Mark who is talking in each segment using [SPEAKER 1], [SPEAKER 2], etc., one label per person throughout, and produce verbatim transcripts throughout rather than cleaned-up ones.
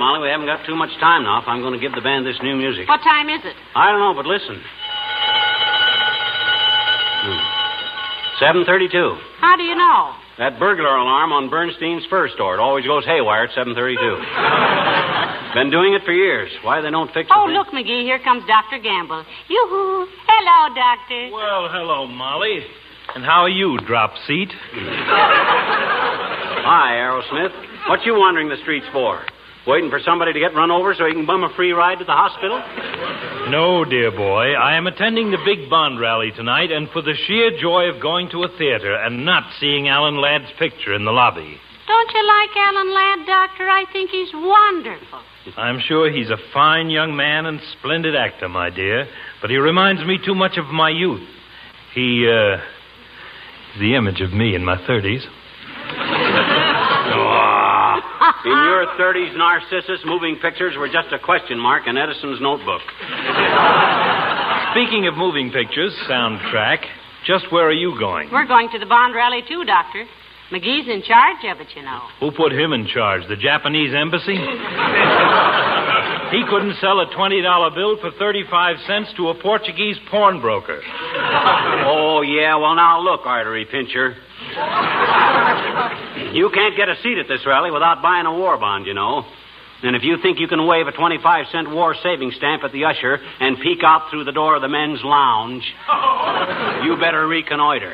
[SPEAKER 1] Molly. We haven't got too much time now if I'm going to give the band this new music.
[SPEAKER 2] What time is it?
[SPEAKER 1] I don't know, but listen. seven thirty-two.
[SPEAKER 2] How do you know?
[SPEAKER 1] That burglar alarm on Bernstein's first door. It always goes haywire at seven thirty-two. Been doing it for years. Why they don't fix it?
[SPEAKER 2] Oh, look, McGee, here comes Doctor Gamble. Yoo-hoo. Hello, Doctor.
[SPEAKER 3] Well, hello, Molly. And how are you, drop seat?
[SPEAKER 1] Hi, Aerosmith. What you wandering the streets for? Waiting for somebody to get run over so he can bum a free ride to the hospital?
[SPEAKER 3] No, dear boy. I am attending the big Bond rally tonight, and for the sheer joy of going to a theater and not seeing Alan Ladd's picture in the lobby.
[SPEAKER 2] Don't you like Alan Ladd, Doctor? I think he's wonderful.
[SPEAKER 3] I'm sure he's a fine young man and splendid actor, my dear, but he reminds me too much of my youth. He, uh, is the image of me in my thirties.
[SPEAKER 1] In your thirties, Narcissus, moving pictures were just a question mark in Edison's notebook.
[SPEAKER 3] Speaking of moving pictures, soundtrack, just where are you going?
[SPEAKER 2] We're going to the Bond rally, too, Doctor. McGee's in charge of it, you know.
[SPEAKER 3] Who put him in charge? The Japanese embassy? He couldn't sell a twenty dollar bill for thirty-five cents to a Portuguese pawnbroker.
[SPEAKER 1] Oh, yeah. Well, now, look, Artery Pincher. You can't get a seat at this rally without buying a war bond, you know. And if you think you can wave a twenty-five cent war savings stamp at the usher and peek out through the door of the men's lounge, you better reconnoiter.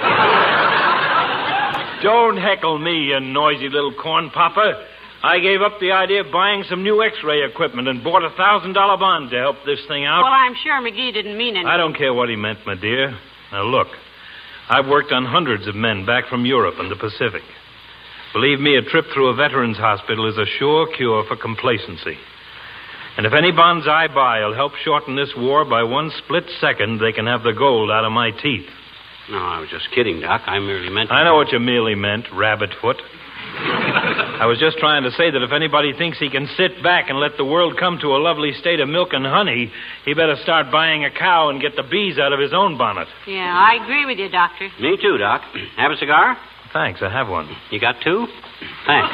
[SPEAKER 3] Don't heckle me, you noisy little corn popper. I gave up the idea of buying some new x-ray equipment and bought a one thousand dollar bond to help this thing out.
[SPEAKER 2] Well, I'm sure McGee didn't mean anything.
[SPEAKER 3] I don't care what he meant, my dear. Now, look. I've worked on hundreds of men back from Europe and the Pacific. Believe me, a trip through a veterans hospital is a sure cure for complacency. And if any bonds I buy will help shorten this war by one split second, they can have the gold out of my teeth.
[SPEAKER 1] No, I was just kidding, Doc. I merely meant...
[SPEAKER 3] I know what you merely meant, rabbit foot. I was just trying to say that if anybody thinks he can sit back and let the world come to a lovely state of milk and honey, he better start buying a cow and get the bees out of his own bonnet.
[SPEAKER 2] Yeah, I agree with you, Doctor.
[SPEAKER 1] Me too, Doc. Have a cigar?
[SPEAKER 3] Thanks, I have one.
[SPEAKER 1] You got two? Thanks.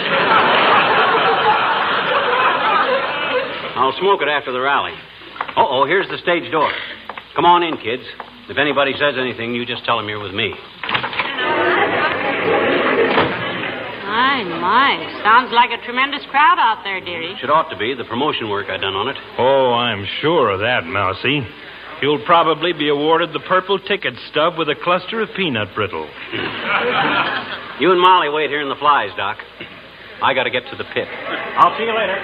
[SPEAKER 1] I'll smoke it after the rally. Uh-oh, here's the stage door. Come on in, kids. If anybody says anything, you just tell them you're with me.
[SPEAKER 2] My, my. Sounds like a tremendous crowd out there, dearie.
[SPEAKER 1] Should ought to be. The promotion work I done on it.
[SPEAKER 3] Oh, I'm sure of that, Mousie. You'll probably be awarded the purple ticket stub with a cluster of peanut brittle.
[SPEAKER 1] You and Molly wait here in the flies, Doc. I got to get to the pit. I'll see you later.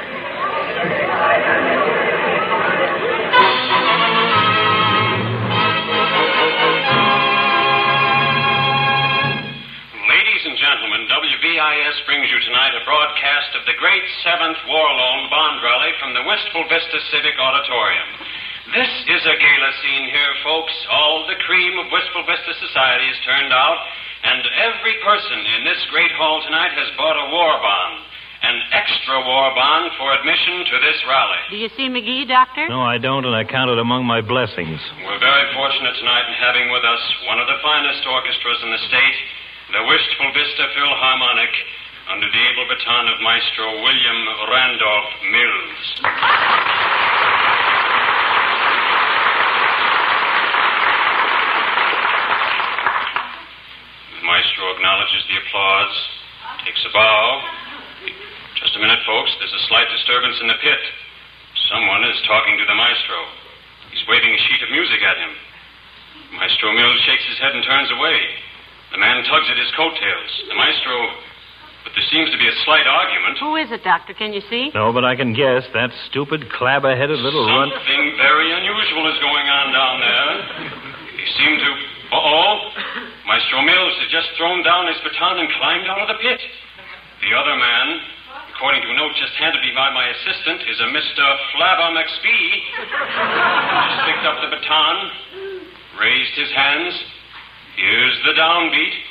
[SPEAKER 4] Ladies and gentlemen, W V I S brings you tonight a broadcast of the great seventh War Loan Bond Rally from the Wistful Vista Civic Auditorium. This is a gala scene here, folks. All the cream of Wistful Vista society is turned out, and every person in this great hall tonight has bought a war bond, an extra war bond for admission to this rally.
[SPEAKER 2] Do you see McGee, Doctor?
[SPEAKER 3] No, I don't, and I count it among my blessings.
[SPEAKER 4] We're very fortunate tonight in having with us one of the finest orchestras in the state, the Wistful Vista Philharmonic, under the able baton of Maestro William Randolph Mills. The Maestro acknowledges the applause, takes a bow. Just a minute, folks. There's a slight disturbance in the pit. Someone is talking to the Maestro. He's waving a sheet of music at him. Maestro Mills shakes his head and turns away. The man tugs at his coattails. The Maestro... But there seems to be a slight argument.
[SPEAKER 2] Who is it, Doctor? Can you see?
[SPEAKER 3] No, but I can guess. That stupid, clabber-headed little runt...
[SPEAKER 4] Something very unusual is going on down there. They seem to... Uh-oh. Maestro Mills has just thrown down his baton and climbed out of the pit. The other man, according to a note just handed me by my assistant, is a Mister Flabber McSpee. Just picked up the baton, raised his hands. Here's the downbeat.